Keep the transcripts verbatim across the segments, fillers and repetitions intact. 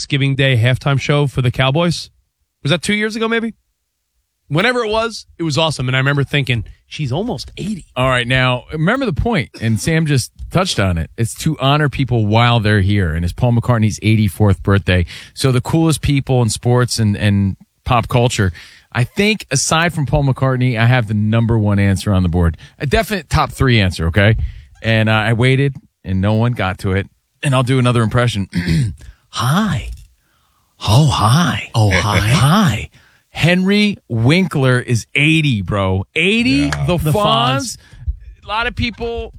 Thanksgiving Day halftime show for the Cowboys. Was that two years ago, maybe? Whenever it was, it was awesome. And I remember thinking, she's almost eighty. All right, now, remember the point, and Sam just touched on it. It's to honor people while they're here, and it's Paul McCartney's eighty-fourth birthday. So the coolest people in sports and, and pop culture. I think, aside from Paul McCartney, I have the number one answer on the board. A definite top three answer, okay? And uh, I waited, and no one got to it. And I'll do another impression. Hi. Oh, hi. Oh, hi. Hi. Henry Winkler is eighty, bro. eighty, yeah. the, the Fonz. Fonz. A lot of people,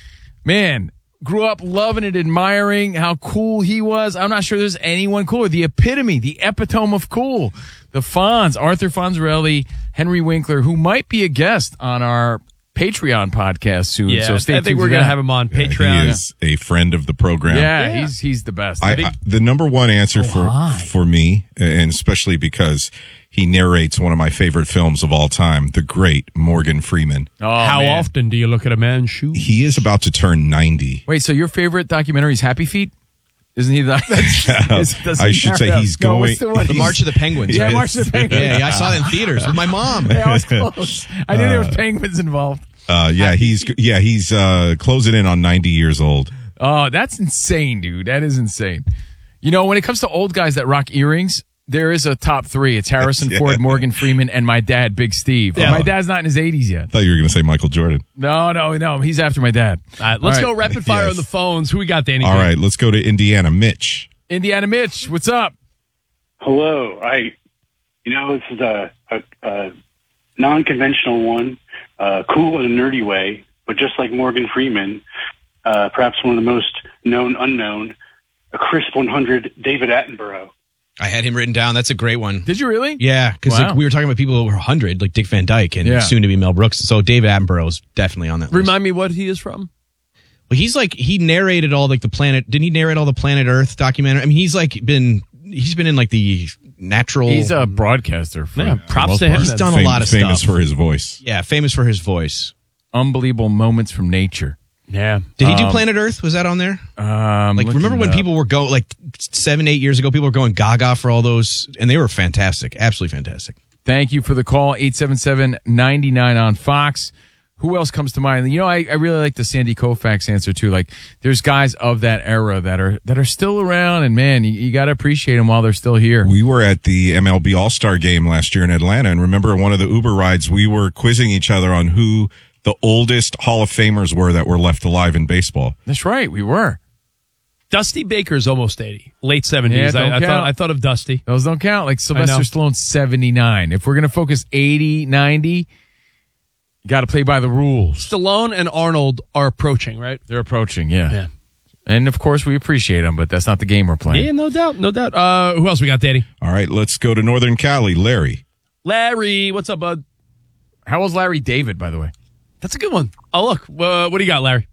man, grew up loving and admiring how cool he was. I'm not sure there's anyone cooler. The epitome, the epitome of cool. The Fonz, Arthur Fonzarelli, Henry Winkler, who might be a guest on our Patreon podcast soon. Yeah, so stay I think tuned we're going to have him on yeah, Patreon. He is a friend of the program. Yeah, yeah. he's he's the best. I, I, the number one answer oh, for hi. for me, and especially because he narrates one of my favorite films of all time, the great Morgan Freeman. Oh, How man. often do you look at a man's shoes? He is about to turn ninety. Wait, so your favorite documentary is Happy Feet? Isn't he the? is, does I he should say narrate- he's No, going. what's the one? The March of the Penguins. Yeah, right? March of the Penguins. Yeah, yeah, I saw that in theaters with my mom. Yeah, I was close. I knew there was penguins involved. Uh, yeah, he's yeah he's uh, closing in on ninety years old. Oh, that's insane, dude. That is insane. You know, when it comes to old guys that rock earrings, there is a top three. It's Harrison Yeah. Ford, Morgan Freeman, and my dad, Big Steve. Yeah. My dad's not in his eighties yet. I thought you were going to say Michael Jordan. No, no, no. He's after my dad. All right, let's All go right. rapid fire Yes. on the phones. Who we got, Danny? All right, let's go to Indiana. Mitch. Indiana Mitch, what's up? Hello. I, you know, this is a, a, a non-conventional one, uh, cool in a nerdy way, but just like Morgan Freeman, uh, perhaps one of the most known unknown, a crisp one hundred, David Attenborough. I had him written down. That's a great one. Did you really? Yeah, because Wow. like, we were talking about people who were one hundred, like Dick Van Dyke and Yeah. soon to be Mel Brooks. So David Attenborough is definitely on that list. Remind me what he is from. Well, he's like, he narrated all like the planet. Didn't he narrate all the Planet Earth documentary? I mean, he's like been, he's been in like the natural. He's a broadcaster. For, Yeah, for props most to him. part. He's done a Fam- lot of famous stuff. for his voice. Yeah, famous for his voice. Unbelievable moments from nature. Yeah. Did he do Um, Planet Earth? Was that on there? Um, Like, remember when people were going, like seven, eight years ago, people were going gaga for all those, and they were fantastic. Absolutely fantastic. Thank you for the call, eight seven seven, nine nine on Fox. Who else comes to mind? You know, I, I really like the Sandy Koufax answer, too. Like, there's guys of that era that are that are still around, and, man, you, you got to appreciate them while they're still here. We were at the M L B All-Star Game last year in Atlanta, and remember one of the Uber rides, we were quizzing each other on who the oldest Hall of Famers were that were left alive in baseball. That's right, we were. Dusty Baker's almost eighty. Late seventies. Yeah, don't I, I, count. thought, I thought of Dusty. Those don't count. Like I know. Sylvester Stallone's seventy-nine. If we're going to focus eighty, ninety, you got to play by the rules. Stallone and Arnold are approaching, right? They're approaching, yeah. Yeah. And, of course, we appreciate them, but that's not the game we're playing. Yeah, no doubt. No doubt. Uh, who else we got, Danny? All right, let's go to Northern Cali. Larry. Larry. What's up, bud? How old's Larry David, by the way? That's a good one. Oh, look. Uh, what do you got, Larry?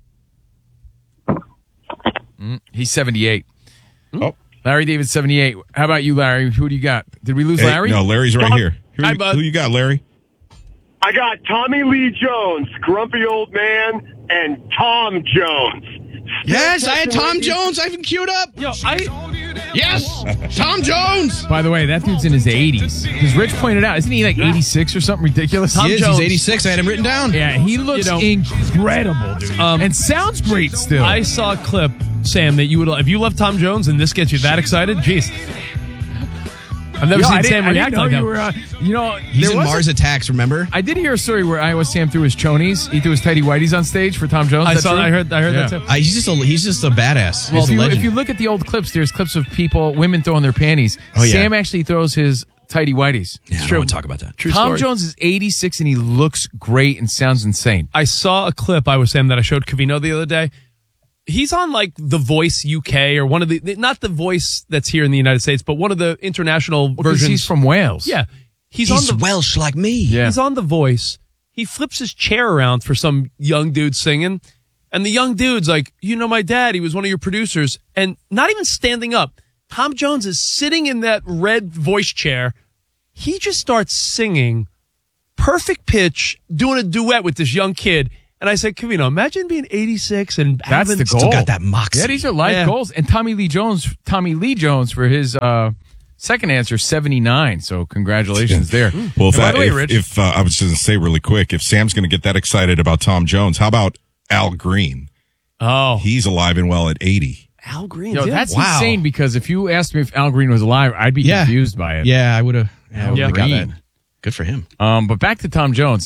Mm, he's seventy-eight. Oh. Larry David's seventy-eight. How about you, Larry? Who do you got? Did we lose Hey, Larry? no, Larry's right here. Who, Hi, you- bud. who you got, Larry? I got Tommy Lee Jones, Grumpy Old Man, and Tom Jones. Yes, I had Tom Jones. I have him queued up. Yo, I. Yes, Tom Jones. By the way, that dude's in his eighties. Because Rich pointed out, isn't he like eighty-six or something ridiculous? Tom He is, Jones. he's eighty-six. I had him written down. Yeah, he looks You know- incredible, dude. Um, and sounds great still. I saw a clip, Sam, that you would. If you love Tom Jones and this gets you that excited, jeez. I've never Yo, seen I Sam didn't- I react didn't know like that. you were, uh, you know, He's there in was a- Mars Attacks, remember? I did hear a story where Iowa Sam threw his chonies. He threw his tighty whities on stage for Tom Jones. I That's saw. true? I heard. I heard Yeah. that too. Uh, he's just a he's just a badass. Well, he's if a you, legend. if you look at the old clips, there's clips of people, women throwing their panties. Oh, yeah. Sam actually throws his tighty whities. yeah, I don't want to talk about that. True Tom story. Jones is eighty-six and he looks great and sounds insane. I saw a clip, I was saying, that I showed Covino the other day. He's on like The Voice U K or one of the, not The Voice that's here in the United States, but one of the international Well, 'cause versions. he's from Wales. Yeah. He's, He's on the, Welsh like me. Yeah. he's on The Voice. He flips his chair around for some young dude singing. And the young dude's like, you know, my dad, he was one of your producers. And not even standing up. Tom Jones is sitting in that red voice chair. He just starts singing perfect pitch, doing a duet with this young kid. And I said, Covino, imagine being eighty-six and That's having the goal. Still got that moxie. Yeah, these are life Yeah. goals. And Tommy Lee Jones, Tommy Lee Jones for his uh, second answer, seventy-nine. So congratulations there. Well, if, And by that, the way, if, Rich, if uh, I was just going to say really quick, if Sam's going to get that excited about Tom Jones, how about Al Green? Oh, He's alive and well at eighty. Al Green. yo, yeah. that's Wow. insane because if you asked me if Al Green was alive, I'd be Yeah. confused by it. Yeah, I would have. Yeah, I would Yeah. have got Green. that. Good for him. Um, but back to Tom Jones.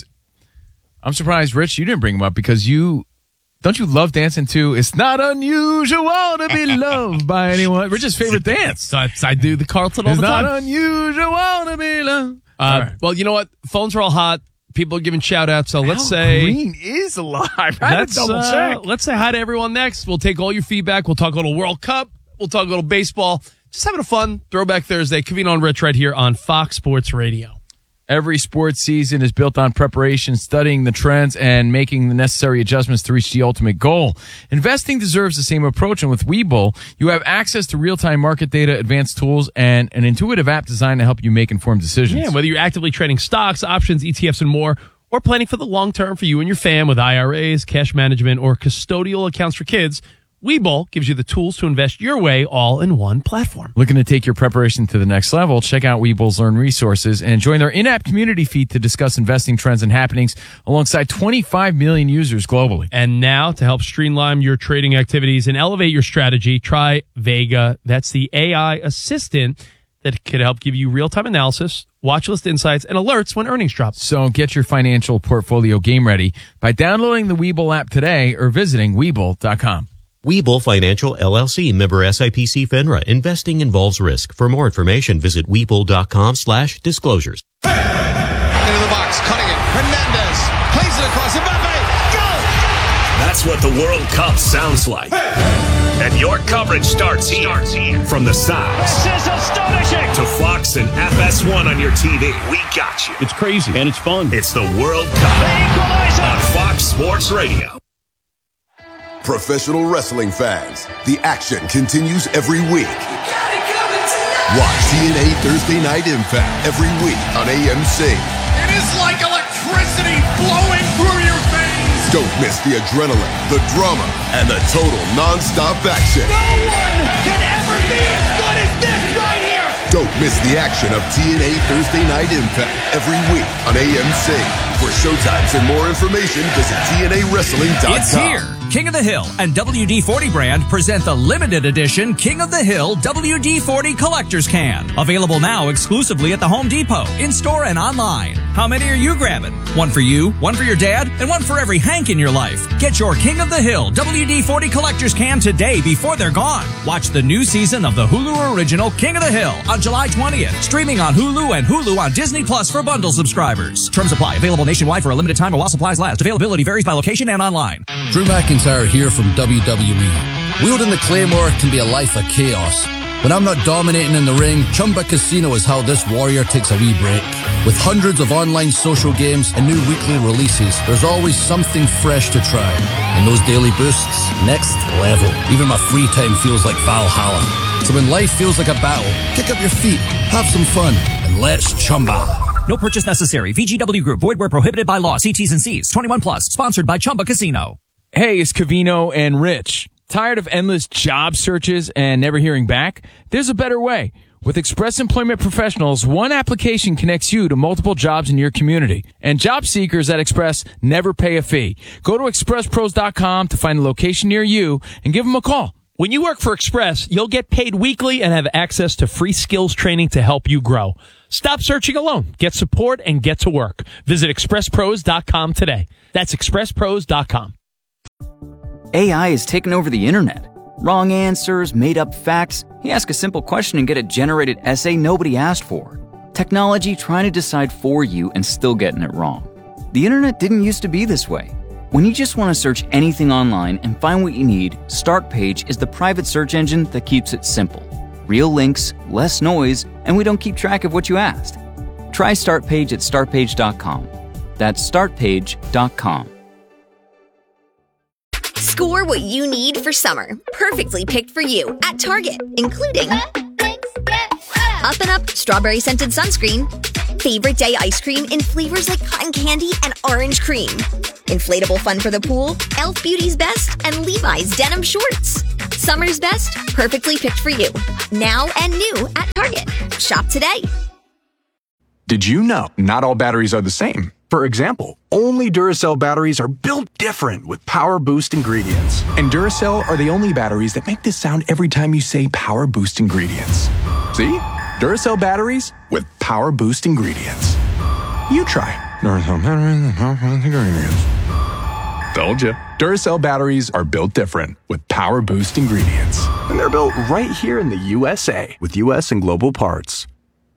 I'm surprised, Rich, you didn't bring him up because you don't you love dancing too? It's not unusual to be loved by anyone. Rich's favorite dance. So I, I do the Carlton all It's the not time. unusual to be loved. Uh, All right. Well, you know what? Phones are all hot. People are giving shout outs. So let's Al say. Green is alive. I had to Let's, double uh, check. let's say hi to everyone next. We'll take all your feedback. We'll talk a little World Cup. We'll talk a little baseball. Just having a fun Throwback Thursday. Covino and Rich right here on Fox Sports Radio. Every sports season is built on preparation, studying the trends, and making the necessary adjustments to reach the ultimate goal. Investing deserves the same approach, and with Webull, you have access to real-time market data, advanced tools, and an intuitive app designed to help you make informed decisions. Yeah, whether you're actively trading stocks, options, E T Fs, and more, or planning for the long term for you and your fam with I R As, cash management, or custodial accounts for kids, Webull gives you the tools to invest your way all in one platform. Looking to take your preparation to the next level? Check out Webull's Learn Resources and join their in-app community feed to discuss investing trends and happenings alongside twenty-five million users globally. And now, to help streamline your trading activities and elevate your strategy, try Vega. That's the A I assistant that could help give you real-time analysis, watch list insights, and alerts when earnings drop. So get your financial portfolio game ready by downloading the Webull app today or visiting Webull dot com. Webull Financial, L L C, member S I P C FINRA. Investing involves risk. For more information, visit Webull.com slash disclosures. Into the box, cutting it. Hernandez plays it across. Mbappe, go! That's what the World Cup sounds like. And your coverage starts here. From the Sox This is astonishing. to Fox and F S one on your T V. We got you. It's crazy and it's fun. It's the World Cup Equalizer. on Fox Sports Radio. Professional wrestling fans, the action continues every week. Watch T N A Thursday Night Impact every week on A M C. It is like electricity flowing through your veins. Don't miss the adrenaline, the drama, and the total non-stop action. No one can ever be as good as this right here. Don't miss the action of T N A Thursday Night Impact every week on A M C. For showtimes and more information, visit T N A wrestling dot com. It's here. King of the Hill and W D forty brand present the limited edition King of the Hill W D forty Collector's Can. Available now exclusively at the Home Depot, in-store and online. How many are you grabbing? One for you, one for your dad, and one for every Hank in your life. Get your King of the Hill W D forty Collector's Can today before they're gone. Watch the new season of the Hulu original King of the Hill on July twentieth. Streaming on Hulu and Hulu on Disney Plus for bundle subscribers. Terms apply. Available nationwide for a limited time while supplies last. Availability varies by location and online. Drew McIntyre here from W W E. Wielding the Claymore can be a life of chaos. When I'm not dominating in the ring, Chumba Casino is how this warrior takes a wee break. With hundreds of online social games and new weekly releases, there's always something fresh to try. And those daily boosts, next level. Even my free time feels like Valhalla. So when life feels like a battle, kick up your feet, have some fun, and let's Chumba. No purchase necessary. V G W Group. Void where prohibited by law. See T's and C's. twenty-one plus. Sponsored by Chumba Casino. Hey, it's Covino and Rich. Tired of endless job searches and never hearing back? There's a better way. With Express Employment Professionals, one application connects you to multiple jobs in your community. And job seekers at Express never pay a fee. Go to express pros dot com to find a location near you and give them a call. When you work for Express, you'll get paid weekly and have access to free skills training to help you grow. Stop searching alone. Get support and get to work. Visit express pros dot com today. That's express pros dot com. A I has taken over the internet. Wrong answers, made-up facts. You ask a simple question and get a generated essay nobody asked for. Technology trying to decide for you and still getting it wrong. The internet didn't used to be this way. When you just want to search anything online and find what you need, Startpage is the private search engine that keeps it simple. Real links, less noise, and we don't keep track of what you asked. Try Startpage at start page dot com. That's start page dot com. Score what you need for summer. Perfectly picked for you at Target, including Up and Up Strawberry Scented Sunscreen, Favorite Day Ice Cream in flavors like cotton candy and orange cream, Inflatable fun for the pool, e l f Beauty's Best, and Levi's Denim Shorts. Summer's best, perfectly picked for you. Now and new at Target. Shop today. Did you know not all batteries are the same? For example, only Duracell batteries are built different with Power Boost ingredients. And Duracell are the only batteries that make this sound every time you say Power Boost ingredients. See? Duracell batteries with Power Boost ingredients. You try. Duracell batteries with Power Boost ingredients. Told you. Duracell batteries are built different with Power Boost ingredients. And they're built right here in the U S A with U S and global parts.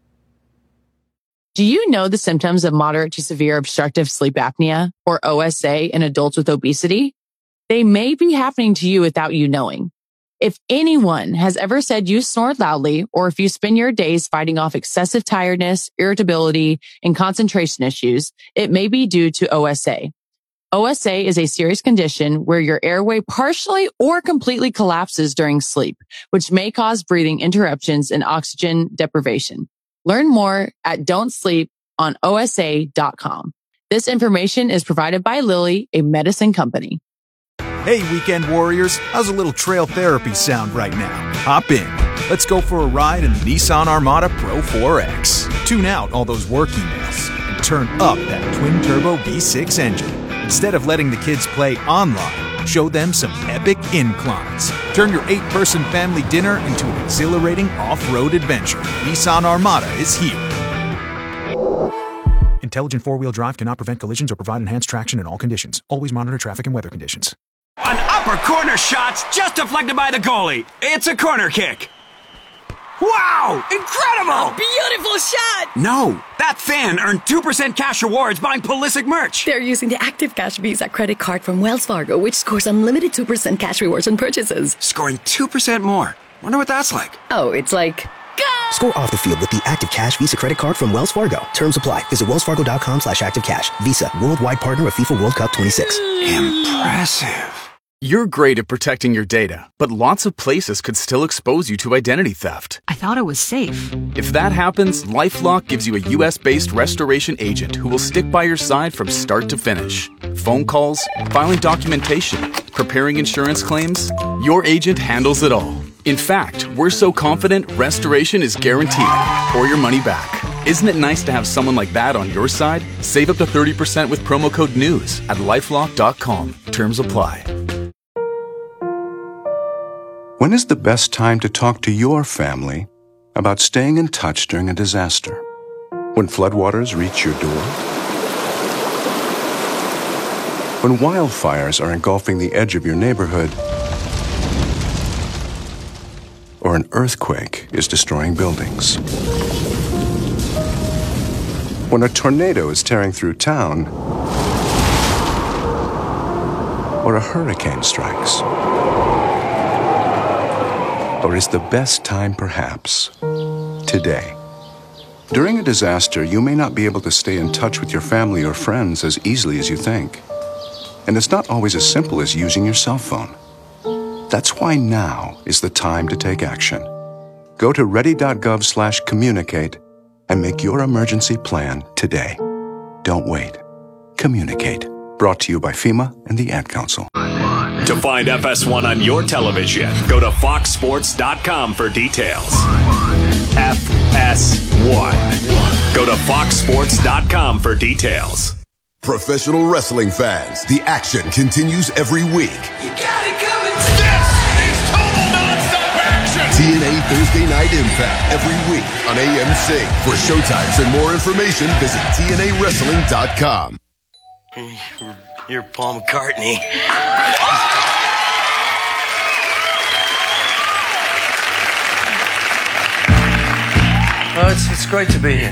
Do you know the symptoms of moderate to severe obstructive sleep apnea, or O S A, in adults with obesity? They may be happening to you without you knowing. If anyone has ever said you snore loudly, or if you spend your days fighting off excessive tiredness, irritability, and concentration issues, it may be due to O S A. O S A is a serious condition where your airway partially or completely collapses during sleep, which may cause breathing interruptions and oxygen deprivation. Learn more at don't sleep on O S A dot com. This information is provided by Lilly, a medicine company. Hey, weekend warriors, how's a little trail therapy sound right now? Hop in. Let's go for a ride in the Nissan Armada Pro four X. Tune out all those work emails and turn up that twin-turbo V six engine. Instead of letting the kids play online, show them some epic inclines. Turn your eight-person family dinner into an exhilarating off-road adventure. Nissan Armada is here. Intelligent four-wheel drive cannot prevent collisions or provide enhanced traction in all conditions. Always monitor traffic and weather conditions. An upper corner shot's just deflected by the goalie. It's a corner kick. Wow! Incredible! A beautiful shot! No! That fan earned two percent cash rewards buying Pulisic merch. They're using the Active Cash Visa credit card from Wells Fargo, which scores unlimited two percent cash rewards on purchases. Scoring two percent more. Wonder what that's like. Oh, it's like... Go! Score off the field with the Active Cash Visa credit card from Wells Fargo. Terms apply. Visit wellsfargo.com slash activecash. Visa, worldwide partner of FIFA World Cup twenty-six. Impressive. You're great at protecting your data, but lots of places could still expose you to identity theft. I thought it was safe. If that happens, LifeLock gives you a U S-based restoration agent who will stick by your side from start to finish. Phone calls, filing documentation, preparing insurance claims, your agent handles it all. In fact, we're so confident restoration is guaranteed or your money back. Isn't it nice to have someone like that on your side? Save up to thirty percent with promo code NEWS at lifelock dot com. Terms apply. When is the best time to talk to your family about staying in touch during a disaster? When floodwaters reach your door? When wildfires are engulfing the edge of your neighborhood? Or an earthquake is destroying buildings? When a tornado is tearing through town? Or a hurricane strikes? Or is the best time perhaps today? During a disaster, you may not be able to stay in touch with your family or friends as easily as you think. And it's not always as simple as using your cell phone. That's why now is the time to take action. Go to ready.gov slash communicate and make your emergency plan today. Don't wait. Communicate. Brought to you by FEMA and the Ad Council. To find F S one on your television, go to fox sports dot com for details. F S one. Go to fox sports dot com for details. Professional wrestling fans, the action continues every week. You got it coming. This is total nonstop action. T N A Thursday Night Impact every week on A M C. For showtimes and more information, visit T N A wrestling dot com. You're Paul McCartney. Oh, it's, it's great to be here.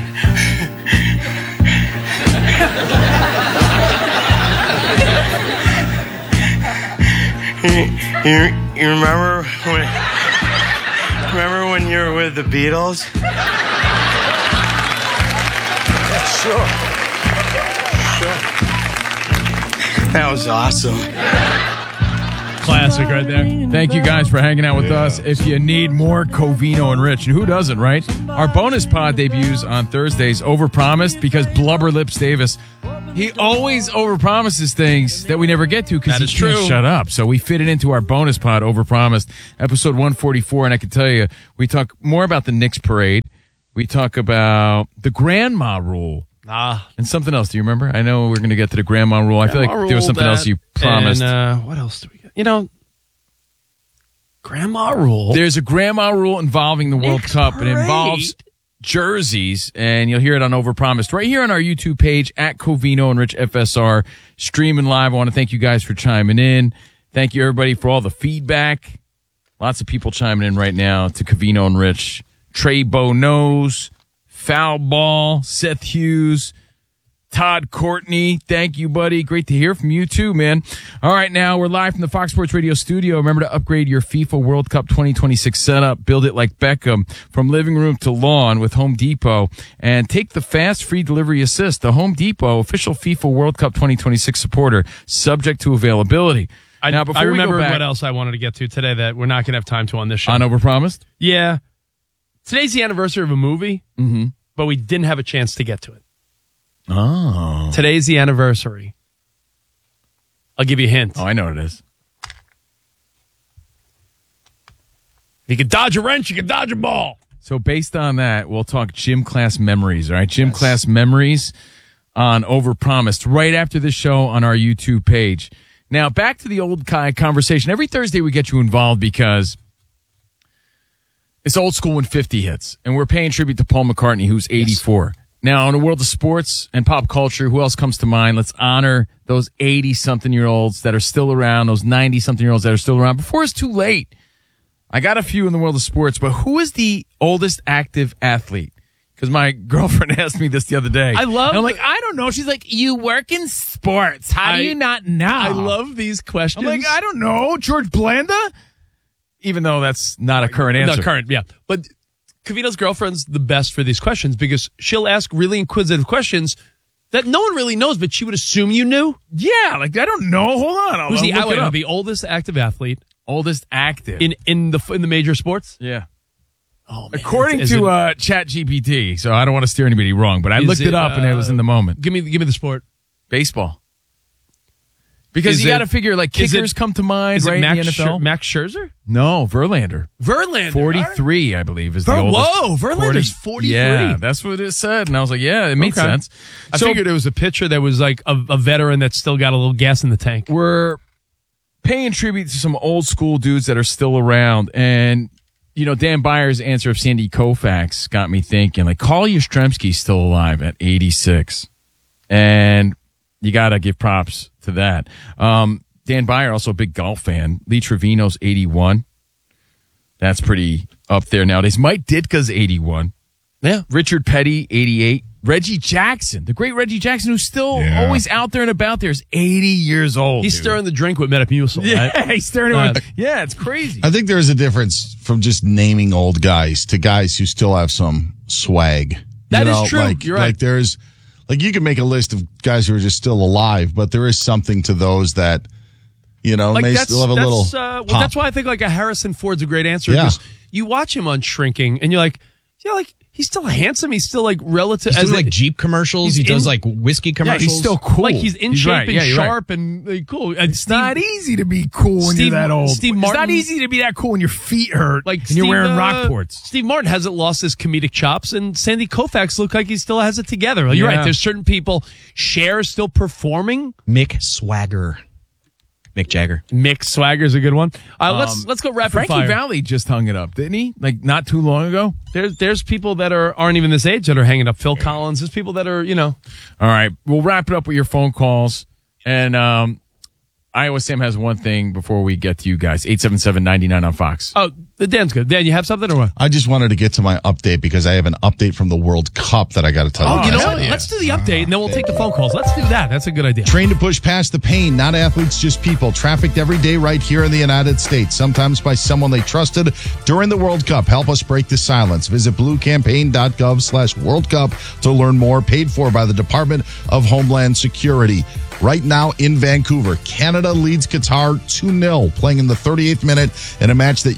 you, you, you remember when remember when you were with the Beatles? Yeah, sure. Sure. That was awesome. Classic right there. Thank you guys for hanging out with us. If you need more Covino and Rich, and who doesn't, right? Our bonus pod debuts on Thursdays, overpromised, because Blubber Lips Davis He always overpromises things that we never get to because That he is can't true. shut up. So we fit it into our bonus pod, Overpromised, episode one forty-four. And I can tell you, we talk more about the Knicks parade. We talk about the grandma rule. Ah. And something else. Do you remember? I know we're going to get to the grandma rule. I feel Grandma like there was rule, something that, else you promised. And, uh, what else do we get? You know, grandma rule. There's a grandma rule involving the World Knicks Cup. It parade. involves jerseys, and you'll hear it on Overpromised right here on our YouTube page at Covino and Rich F S R, streaming live. I want to thank you guys for chiming in. Thank you, everybody, for all the feedback. Lots of people chiming in right now to Covino and Rich. Trey Bo knows, Foul Ball, Seth Hughes, Todd Courtney, thank you, buddy. Great to hear from you, too, man. All right, now we're live from the Fox Sports Radio studio. Remember to upgrade your FIFA World Cup twenty twenty-six setup. Build it like Beckham from living room to lawn with Home Depot. And take the fast, free delivery assist. The Home Depot, official FIFA World Cup twenty twenty-six supporter, subject to availability. I, now, before I we remember go back, what else I wanted to get to today that we're not going to have time to on this show. on Overpromised? Yeah. Today's the anniversary of a movie, Mm-hmm. but we didn't have a chance to get to it. Oh. Today's the anniversary. I'll give you a hint. Oh, I know what it is. You can dodge a wrench, you can dodge a ball. So based on that, we'll talk gym class memories, all right? Gym yes. class memories on Overpromised right after the show on our YouTube page. Now, back to the old conversation. Every Thursday we get you involved because it's old school when fifty hits, and we're paying tribute to Paul McCartney, who's eighty-four. Yes. Now, in the world of sports and pop culture, who else comes to mind? Let's honor those eighty-something-year-olds that are still around, those ninety-something-year-olds that are still around before it's too late. I got a few in the world of sports, but who is the oldest active athlete? Because my girlfriend asked me this the other day. I love and I'm like, I don't know. She's like, you work in sports. How I, do you not know? I love these questions. I'm like, I don't know. George Blanda? Even though that's not a current answer. Not current, yeah. But Covino's girlfriend's the best for these questions because she'll ask really inquisitive questions that no one really knows, but she would assume you knew. Yeah, like, I don't know. Hold on. I'll Who's the, look it up. the oldest active athlete? Oldest active. In in the in the major sports? Yeah. Oh, man. According is, to is it, uh, ChatGPT, so I don't want to steer anybody wrong, but I looked it, it up uh, and it was in the moment. Give me give me the sport. Baseball. Because is you got to figure, like, kickers it, come to mind, right, Max in the N F L? Scher- Max Scherzer? No, Verlander. Verlander. forty-three, right. I believe, is Ver- the oldest. Whoa, Verlander's forty-three. Yeah, that's what it said. And I was like, yeah, it made okay. sense. I so, figured it was a pitcher that was like a, a veteran that still got a little gas in the tank. We're paying tribute to some old school dudes that are still around. And, you know, Dan Byer's answer of Sandy Koufax got me thinking, like, Carl Yastrzemski's still alive at eighty-six. And you got to give props to that. Um, Dan Byer, also a big golf fan. Lee Trevino's eighty-one. That's pretty up there nowadays. Mike Ditka's eighty-one. Yeah. Richard Petty, eighty-eight. Reggie Jackson, the great Reggie Jackson, who's still yeah. always out there and about there, is eighty years old. He's dude. stirring the drink with Metamucil, right? Yeah, he's stirring it uh, with, yeah, it's crazy. I think there's a difference from just naming old guys to guys who still have some swag. That you is know, true. Like, You're right. Like there's, like you can make a list of guys who are just still alive, but there is something to those that, you know, like may that's, still have a that's, little uh, well, that's why I think like a Harrison Ford's a great answer. Yeah. Because you watch him on Shrinking and you're like, yeah, like he's still handsome. He's still like relative. He's as doing a, like Jeep commercials. He in, does like whiskey commercials. Yeah, he's still cool. Like he's in he's shape right. and yeah, sharp right. and like, cool. And it's Steve, not easy to be cool when Steve, you're that old. Steve it's Martin, not easy to be that cool when your feet hurt like and Steve, you're wearing uh, Rockports. Steve Martin hasn't lost his comedic chops, and Sandy Koufax look like he still has it together. Like, you're yeah. right. There's certain people. Cher's still performing. Mick Swagger. Mick Jagger. Mick Swagger's a good one. Uh, um, let's let's go rapid Frankie fire. Valli just hung it up, didn't he? Like not too long ago. There's there's people that are aren't even this age that are hanging up. Phil Collins. There's people that are, you know. All right, we'll wrap it up with your phone calls. And um, Iowa Sam has one thing before we get to you guys. eight seven seven, nine nine on Fox. Oh, Dan's good. Dan, you have something or what? I just wanted to get to my update because I have an update from the World Cup that I got to tell Oh, you. you know guys. what? Let's do the update and then we'll take the phone calls. Let's do that. That's a good idea. Trained to push past the pain, not athletes, just people. Trafficked every day right here in the United States, sometimes by someone they trusted during the World Cup. Help us break the silence. Visit bluecampaign.gov slash World Cup to learn more. Paid for by the Department of Homeland Security. Right now in Vancouver, Canada leads Qatar two nil, playing in the thirty-eighth minute in a match that you could see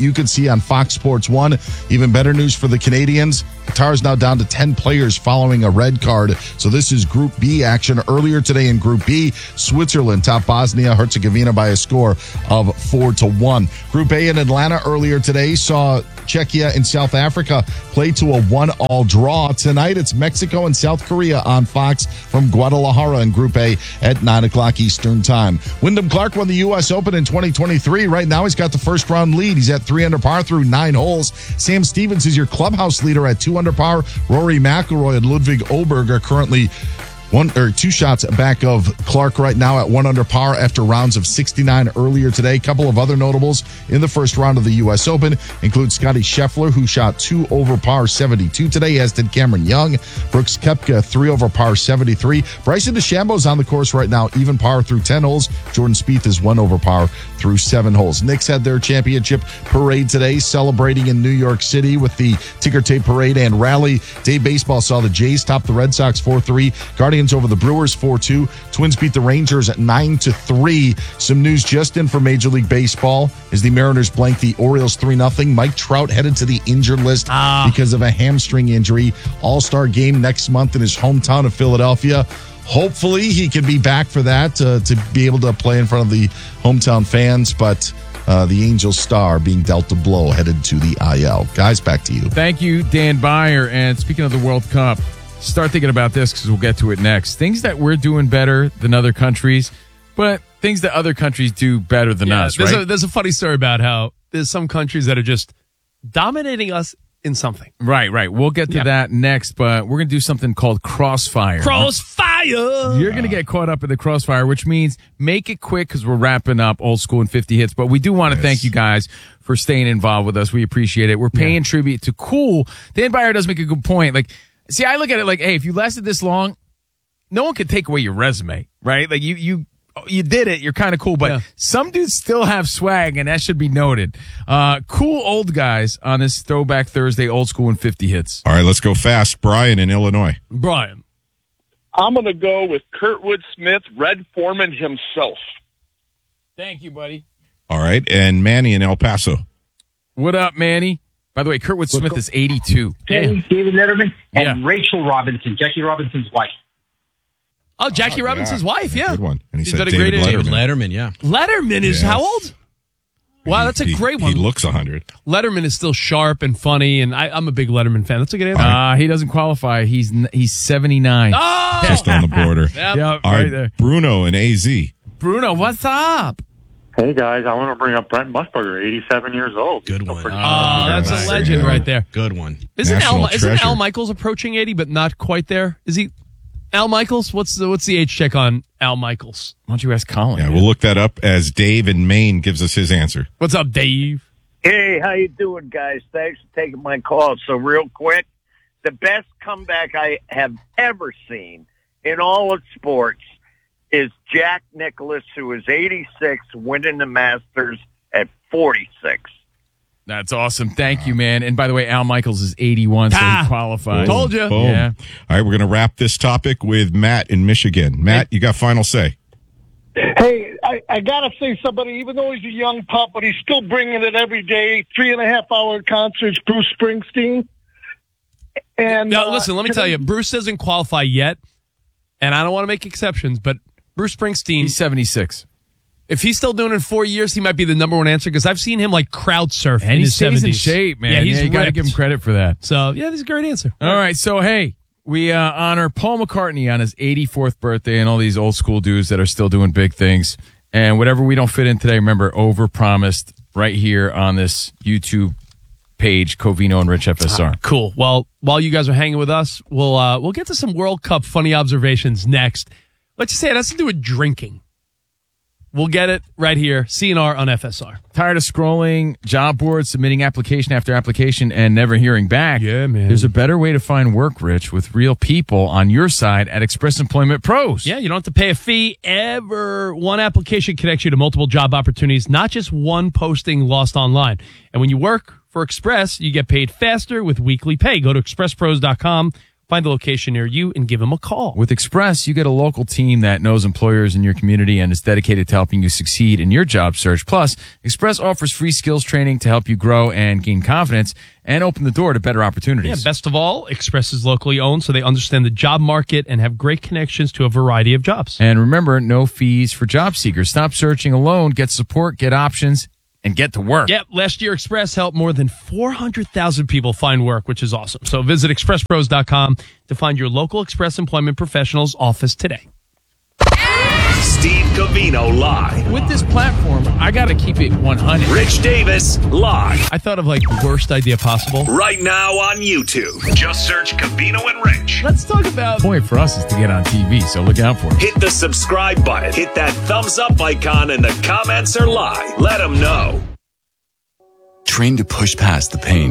thirty on Fox Sports one. Even better news for the Canadians. Qatar is now down to ten players following a red card. So this is Group B action. Earlier today in Group B, Switzerland topped Bosnia-Herzegovina by a score of four to one. Group A in Atlanta earlier today saw Czechia and South Africa play to a one-all draw. Tonight, it's Mexico and South Korea on Fox from Guadalajara in Group A at nine o'clock Eastern Time. Wyndham Clark won the U S Open in twenty twenty-three. Right now, he's got the first-round lead. He's at three under par through nine holes. Sam Stevens is your clubhouse leader at two under par. Rory McIlroy and Ludwig Oberg are currently One or two shots back of Clark right now at one under par after rounds of sixty-nine earlier today. A couple of other notables in the first round of the U S Open include Scotty Scheffler, who shot two over par seventy-two today, as did Cameron Young. Brooks Koepka, three over par seventy-three. Bryson DeChambeau's on the course right now, even par through ten holes. Jordan Spieth is one over par through seven holes. Knicks had their championship parade today, celebrating in New York City with the ticker tape parade and rally. Day baseball saw the Jays top the Red Sox four three. Guardians over the Brewers four two. Twins beat the Rangers at nine to three. Some news just in for Major League Baseball as the Mariners blanked the Orioles three nothing. Mike Trout headed to the injured list ah. because of a hamstring injury. All-Star game next month in his hometown of Philadelphia. Hopefully he can be back for that uh, to be able to play in front of the hometown fans, but Uh, the Angels star being dealt a blow, headed to the I L. Guys, back to you. Thank you, Dan Byer. And speaking of the World Cup, start thinking about this because we'll get to it next. Things that we're doing better than other countries, but things that other countries do better than yeah, us, there's right? A, there's a funny story about how there's some countries that are just dominating us in something. Right, right. We'll get to yeah. that next, but we're going to do something called Crossfire. Crossfire! You're going to get caught up in the Crossfire, which means make it quick because we're wrapping up Old School and fifty hits. But we do want to yes. thank you guys for staying involved with us. We appreciate it. We're paying yeah. tribute to Cool. Dan Byer does make a good point. Like, see, I look at it like, hey, if you lasted this long, no one could take away your resume, right? Like, you, you, you did it. You're kind of cool, but yeah. some dudes still have swag, and that should be noted. Uh, cool old guys on this Throwback Thursday, Old School and fifty hits. All right, let's go fast. Brian in Illinois. Brian. I'm going to go with Kurtwood Smith, Red Foreman himself. Thank you, buddy. All right, and Manny in El Paso. What up, Manny? By the way, Kurtwood Smith is eighty-two. Hey, David Letterman and yeah. Rachel Robinson, Jackie Robinson's wife. Oh, Jackie oh, Robinson's yeah. wife, yeah. Good one. And he She's said done a David great Letterman. David Letterman, yeah. Letterman is yes. how old? Wow, that's a he, great one. He looks one hundred. Letterman is still sharp and funny, and I, I'm a big Letterman fan. That's a good answer. Uh, he doesn't qualify. He's he's seventy-nine. Oh! Just on the border. Yep. Yep, All right, right, there. Bruno in A Z. Bruno, what's up? Hey, guys, I want to bring up Brent Musburger, eighty-seven years old. Good one. Oh, that's right. a legend right there. Good one. Isn't National Al, isn't treasure. Al Michaels approaching eighty, but not quite there? Is he? Al Michaels? What's the what's the age check on Al Michaels? Why don't you ask Colin? Yeah, we'll look that up as Dave in Maine gives us his answer. What's up, Dave? Hey, how you doing, guys? Thanks for taking my call. So real quick, the best comeback I have ever seen in all of sports is Jack Nicklaus, who is eighty-six, winning the Masters at forty-six. That's awesome. Thank you, man. And by the way, Al Michaels is eighty-one, so ah, he qualifies. Told you. Boom. Yeah. All right, we're going to wrap this topic with Matt in Michigan. Matt, you got final say. Hey, I, I got to say somebody, even though he's a young pup, but he's still bringing it every day, three and a half hour concerts, Bruce Springsteen. And Now, uh, listen, let me tell you, Bruce doesn't qualify yet, and I don't want to make exceptions, but Bruce Springsteen. He's seventy-six. If he's still doing it in four years, he might be the number one answer because I've seen him like crowd surf And in he his stays seventies. in shape, man. Yeah, he's yeah, you got to ripped. give him credit for that. So, yeah, this is a great answer. All right, so hey, we uh, honor Paul McCartney on his eighty-fourth birthday and all these old school dudes that are still doing big things. And whatever we don't fit in today, remember, overpromised right here on this YouTube page, Covino and Rich F S R. Ah, cool. Well, while you guys are hanging with us, we'll uh, we'll get to some World Cup funny observations next. Let's just say it has to do with drinking. We'll get it right here. C N R on F S R. Tired of scrolling job boards, submitting application after application, and never hearing back? Yeah, man. There's a better way to find work, Rich, with real people on your side at Express Employment Pros. Yeah, you don't have to pay a fee ever. One application connects you to multiple job opportunities, not just one posting lost online. And when you work for Express, you get paid faster with weekly pay. Go to express pros dot com Find a location near you and give them a call. With Express, you get a local team that knows employers in your community and is dedicated to helping you succeed in your job search. Plus, Express offers free skills training to help you grow and gain confidence and open the door to better opportunities. Yeah, best of all, Express is locally owned, so they understand the job market and have great connections to a variety of jobs. And remember, no fees for job seekers. Stop searching alone. Get support, get options, and get to work. Yep, last year Express helped more than four hundred thousand people find work, which is awesome. So visit express pros dot com to find your local Express Employment Professionals office today. Steve Covino live. With this platform, I got to keep it one hundred. Rich Davis live. I thought of like the worst idea possible. Right now on YouTube. Just search Covino and Rich. Let's talk about... The point for us is to get on T V, so look out for it. Hit the subscribe button. Hit that thumbs up icon and the comments are live. Let them know. Train to push past the pain.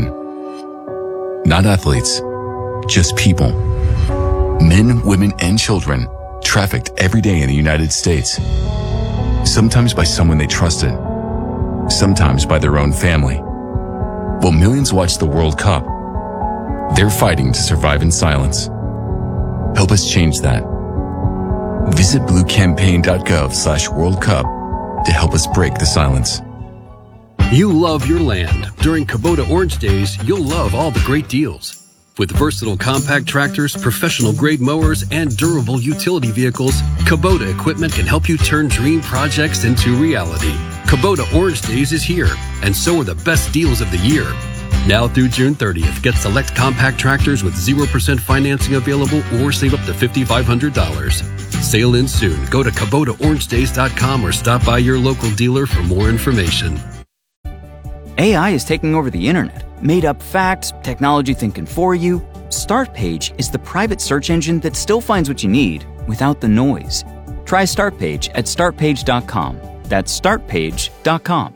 Not athletes, just people. Men, women, and children trafficked every day in the United States. Sometimes by someone they trusted, sometimes by their own family. While millions watch the World Cup, they're fighting to survive in silence. Help us change that. Visit bluecampaign.gov slash World Cup to help us break the silence. You love your land. During Kubota Orange Days, you'll love all the great deals. With versatile compact tractors, professional-grade mowers, and durable utility vehicles, Kubota equipment can help you turn dream projects into reality. Kubota Orange Days is here, and so are the best deals of the year. Now through June thirtieth, get select compact tractors with zero percent financing available or save up to five thousand five hundred dollars. Sale ends soon. Go to Kubota Orange Days dot com or stop by your local dealer for more information. A I is taking over the internet. Made up facts, technology thinking for you. Startpage is the private search engine that still finds what you need without the noise. Try Startpage at start page dot com. That's start page dot com.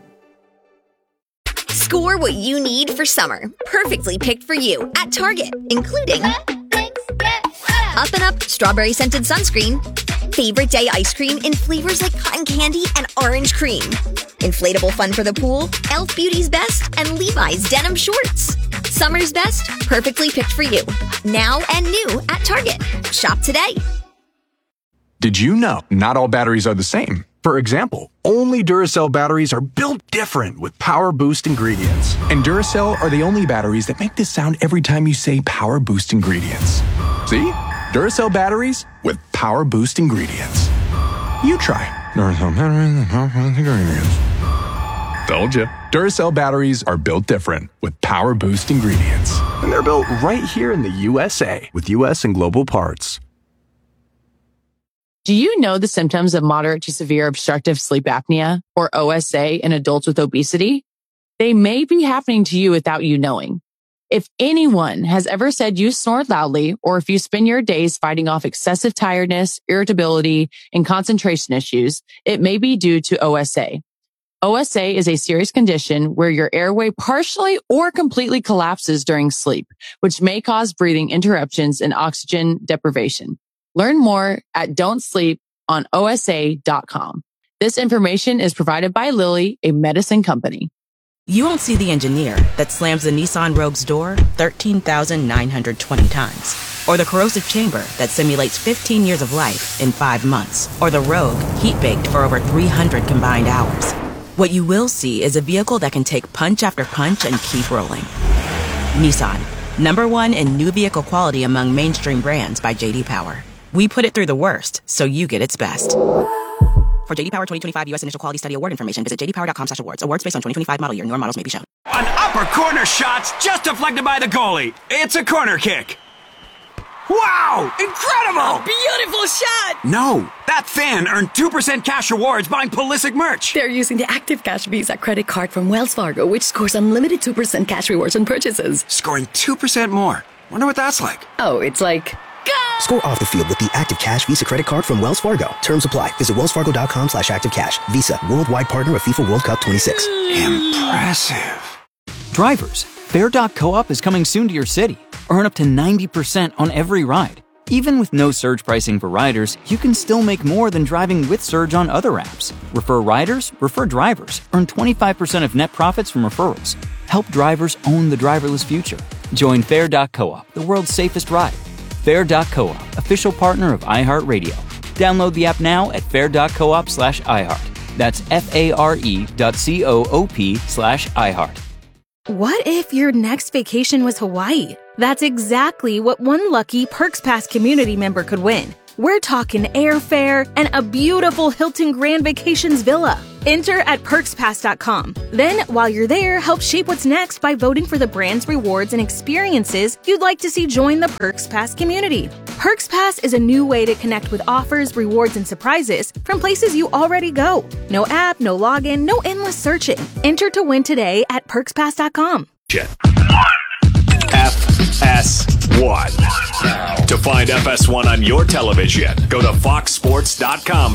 Score what you need for summer. Perfectly picked for you at Target, including Up and Up Strawberry Scented Sunscreen, Favorite Day Ice Cream in flavors like cotton candy and orange cream, Inflatable Fun for the Pool, Elf Beauty's Best, and Levi's Denim Shorts. Summer's best, perfectly picked for you. Now and new at Target. Shop today. Did you know not all batteries are the same? For example, only Duracell batteries are built different with Power Boost ingredients. And Duracell are the only batteries that make this sound every time you say Power Boost ingredients. See? Duracell batteries with Power Boost ingredients. You try. Duracell batteries with Power Boost ingredients. Told you. Duracell batteries are built different with Power Boost ingredients. And they're built right here in the U S A with U S and global parts. Do you know the symptoms of moderate to severe obstructive sleep apnea, or O S A, in adults with obesity? They may be happening to you without you knowing. If anyone has ever said you snore loudly, or if you spend your days fighting off excessive tiredness, irritability, and concentration issues, it may be due to O S A. O S A is a serious condition where your airway partially or completely collapses during sleep, which may cause breathing interruptions and oxygen deprivation. Learn more at don't sleep on O S A dot com. This information is provided by Lilly, a medicine company. You won't see the engineer that slams the Nissan Rogue's door thirteen thousand nine hundred twenty times. Or the corrosive chamber that simulates fifteen years of life in five months. Or the Rogue heat-baked for over three hundred combined hours. What you will see is a vehicle that can take punch after punch and keep rolling. Nissan, number one in new vehicle quality among mainstream brands by J D Power. We put it through the worst, so you get its best. For J D Power twenty twenty-five U S Initial Quality Study Award information, visit j d power dot com slash awards. Awards based on twenty twenty-five model year. Newer models may be shown. An upper corner shot's just deflected by the goalie. It's a corner kick. Wow! Incredible! Beautiful shot! No, that fan earned two percent cash rewards buying Pulisic merch. They're using the Active Cash Visa credit card from Wells Fargo, which scores unlimited two percent cash rewards on purchases. Scoring two percent more. Wonder what that's like. Oh, it's like... Score off the field with the Active Cash Visa credit card from Wells Fargo. Terms apply. Visit wells fargo dot com slash active cash. Visa, worldwide partner of FIFA World Cup twenty-six. Impressive. Drivers, Fair dot coop is coming soon to your city. Earn up to ninety percent on every ride. Even with no surge pricing for riders, you can still make more than driving with Surge on other apps. Refer riders, refer drivers. Earn twenty-five percent of net profits from referrals. Help drivers own the driverless future. Join Fair dot coop, the world's safest ride. Fair dot coop, official partner of iHeartRadio. Download the app now at fair dot coop slash iHeart. That's F-A-R-E dot C-O-O-P slash iHeart. What if your next vacation was Hawaii? That's exactly what one lucky Perks Pass community member could win. We're talking airfare and a beautiful Hilton Grand Vacations villa. Enter at perks pass dot com. Then, while you're there, help shape what's next by voting for the brands, rewards, and experiences you'd like to see join the Perks Pass community. Perks Pass is a new way to connect with offers, rewards, and surprises from places you already go. No app, no login, no endless searching. Enter to win today at perks pass dot com. F S one. To find F S one on your television, go to fox sports dot com.